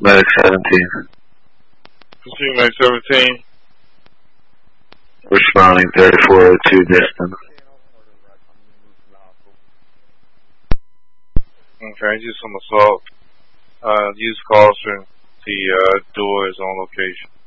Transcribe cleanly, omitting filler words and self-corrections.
Medic 17. Pursuit Medic 17. Responding 3402 distant. Okay, just some assault. Use caution. The door is on location.